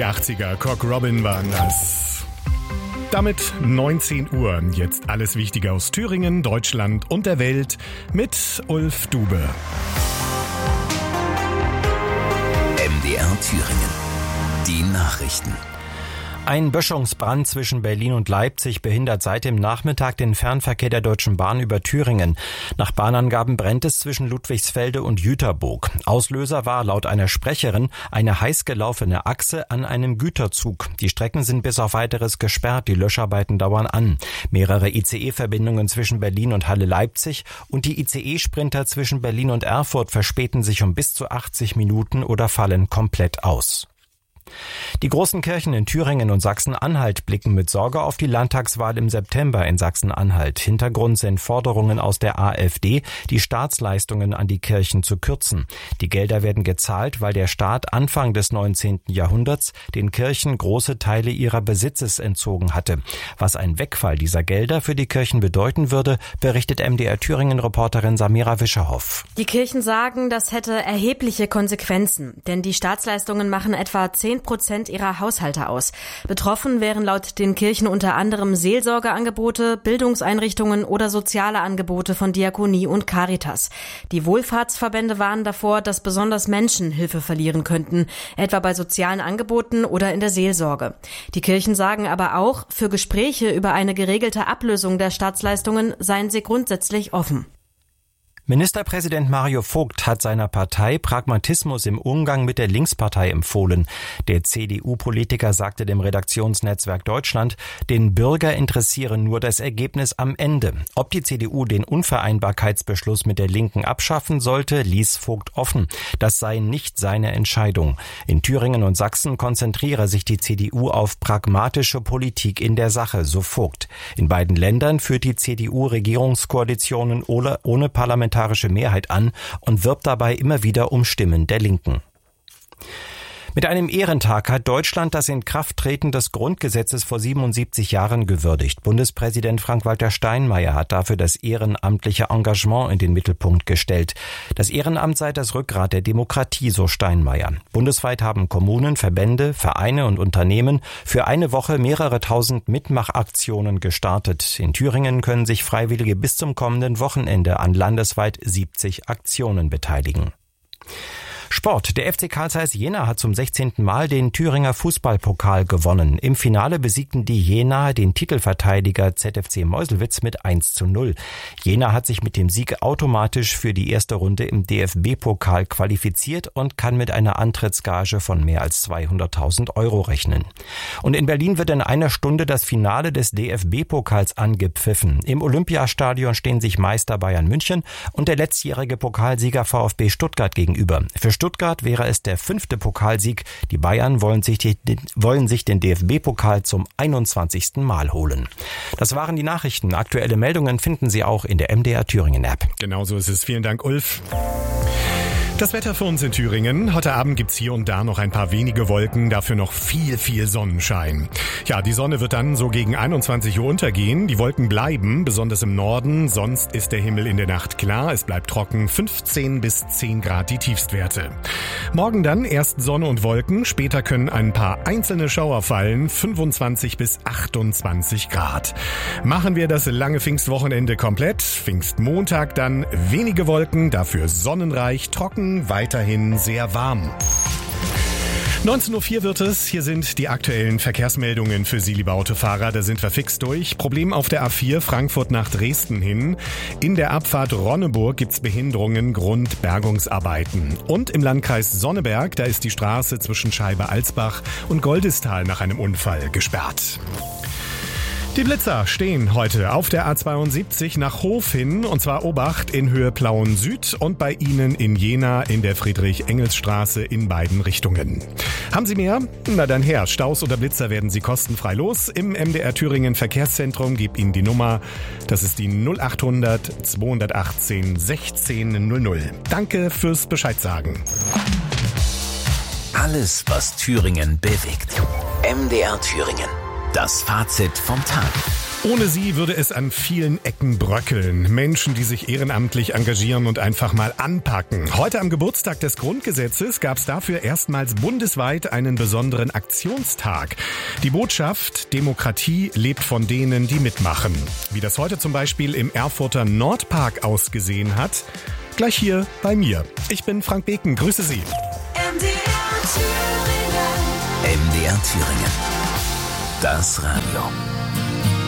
80er, Cock Robin waren das. Damit 19 Uhr. Jetzt alles Wichtige aus Thüringen, Deutschland und der Welt mit Ulf Dube. MDR Thüringen. Die Nachrichten. Ein Böschungsbrand zwischen Berlin und Leipzig behindert seit dem Nachmittag den Fernverkehr der Deutschen Bahn über Thüringen. Nach Bahnangaben brennt es zwischen Ludwigsfelde und Jüterburg. Auslöser war laut einer Sprecherin eine heiß gelaufene Achse an einem Güterzug. Die Strecken sind bis auf Weiteres gesperrt, die Löscharbeiten dauern an. Mehrere ICE-Verbindungen zwischen Berlin und Halle-Leipzig und die ICE-Sprinter zwischen Berlin und Erfurt verspäten sich um bis zu 80 Minuten oder fallen komplett aus. Die großen Kirchen in Thüringen und Sachsen-Anhalt blicken mit Sorge auf die Landtagswahl im September in Sachsen-Anhalt. Hintergrund sind Forderungen aus der AfD, die Staatsleistungen an die Kirchen zu kürzen. Die Gelder werden gezahlt, weil der Staat Anfang des 19. Jahrhunderts den Kirchen große Teile ihrer Besitzes entzogen hatte. Was ein Wegfall dieser Gelder für die Kirchen bedeuten würde, berichtet MDR Thüringen-Reporterin Samira Wischerhoff. Die Kirchen sagen, das hätte erhebliche Konsequenzen, denn die Staatsleistungen machen etwa 10% ihrer Haushalte aus. Betroffen wären laut den Kirchen unter anderem Seelsorgeangebote, Bildungseinrichtungen oder soziale Angebote von Diakonie und Caritas. Die Wohlfahrtsverbände warnen davor, dass besonders Menschen Hilfe verlieren könnten, etwa bei sozialen Angeboten oder in der Seelsorge. Die Kirchen sagen aber auch, für Gespräche über eine geregelte Ablösung der Staatsleistungen seien sie grundsätzlich offen. Ministerpräsident Mario Vogt hat seiner Partei Pragmatismus im Umgang mit der Linkspartei empfohlen. Der CDU-Politiker sagte dem Redaktionsnetzwerk Deutschland, den Bürger interessiere nur das Ergebnis am Ende. Ob die CDU den Unvereinbarkeitsbeschluss mit der Linken abschaffen sollte, ließ Vogt offen. Das sei nicht seine Entscheidung. In Thüringen und Sachsen konzentriere sich die CDU auf pragmatische Politik in der Sache, so Vogt. In beiden Ländern führt die CDU Regierungskoalitionen ohne parlamentarische Mehrheit an und wirbt dabei immer wieder um Stimmen der Linken. Mit einem Ehrentag hat Deutschland das Inkrafttreten des Grundgesetzes vor 77 Jahren gewürdigt. Bundespräsident Frank-Walter Steinmeier hat dafür das ehrenamtliche Engagement in den Mittelpunkt gestellt. Das Ehrenamt sei das Rückgrat der Demokratie, so Steinmeier. Bundesweit haben Kommunen, Verbände, Vereine und Unternehmen für eine Woche mehrere tausend Mitmachaktionen gestartet. In Thüringen können sich Freiwillige bis zum kommenden Wochenende an landesweit 70 Aktionen beteiligen. Sport. Der FC Carl Zeiss Jena hat zum 16. Mal den Thüringer Fußballpokal gewonnen. Im Finale besiegten die Jenaer den Titelverteidiger ZFC Meuselwitz mit 1:0. Jena hat sich mit dem Sieg automatisch für die erste Runde im DFB-Pokal qualifiziert und kann mit einer Antrittsgage von mehr als 200.000 € rechnen. Und in Berlin wird in einer Stunde das Finale des DFB-Pokals angepfiffen. Im Olympiastadion stehen sich Meister Bayern München und der letztjährige Pokalsieger VfB Stuttgart gegenüber. Für Stuttgart wäre es der 5. Pokalsieg. Die Bayern wollen sich den DFB-Pokal zum 21. Mal holen. Das waren die Nachrichten. Aktuelle Meldungen finden Sie auch in der MDR Thüringen App. Genauso ist es. Vielen Dank, Ulf. Das Wetter für uns in Thüringen. Heute Abend gibt's hier und da noch ein paar wenige Wolken, dafür noch viel Sonnenschein. Ja, die Sonne wird dann so gegen 21 Uhr untergehen. Die Wolken bleiben, besonders im Norden. Sonst ist der Himmel in der Nacht klar. Es bleibt trocken, 15 bis 10 Grad die Tiefstwerte. Morgen dann erst Sonne und Wolken. Später können ein paar einzelne Schauer fallen, 25 bis 28 Grad. Machen wir das lange Pfingstwochenende komplett. Pfingstmontag dann wenige Wolken, dafür sonnenreich, trocken, weiterhin sehr warm. 19:04 Uhr wird es. Hier sind die aktuellen Verkehrsmeldungen für Sie, liebe Autofahrer. Da sind wir fix durch. Problem auf der A4 Frankfurt nach Dresden hin. In der Abfahrt Ronneburg gibt's Behinderungen, Grund Bergungsarbeiten. Und im Landkreis Sonneberg, da ist die Straße zwischen Scheibe-Alsbach und Goldistal nach einem Unfall gesperrt. Die Blitzer stehen heute auf der A72 nach Hof hin, und zwar Obacht in Höhe Plauen Süd und bei Ihnen in Jena in der Friedrich-Engels-Straße in beiden Richtungen. Haben Sie mehr? Na dann her. Staus oder Blitzer werden Sie kostenfrei los. Im MDR Thüringen Verkehrszentrum gibt Ihnen die Nummer. Das ist die 0800 218 1600. Danke fürs Bescheid sagen. Alles, was Thüringen bewegt. MDR Thüringen. Das Fazit vom Tag. Ohne sie würde es an vielen Ecken bröckeln. Menschen, die sich ehrenamtlich engagieren und einfach mal anpacken. Heute am Geburtstag des Grundgesetzes gab es dafür erstmals bundesweit einen besonderen Aktionstag. Die Botschaft: Demokratie lebt von denen, die mitmachen. Wie das heute zum Beispiel im Erfurter Nordpark ausgesehen hat, gleich hier bei mir. Ich bin Frank Beken, grüße Sie. MDR Thüringen. Das Radio.